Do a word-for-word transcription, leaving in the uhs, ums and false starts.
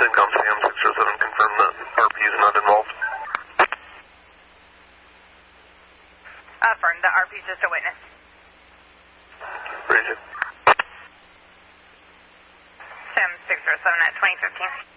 Syncom Sam six oh seven, confirm that R P is not involved. Affirm, the R P is just a witness. Raise it. Sam six oh seven at twenty fifteen.